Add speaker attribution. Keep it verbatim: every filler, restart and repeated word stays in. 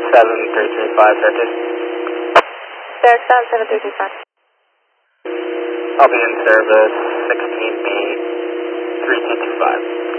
Speaker 1: seven three three five, Circus.
Speaker 2: Fairstown seven three three five.
Speaker 1: I'll be in service sixteen B three two two five.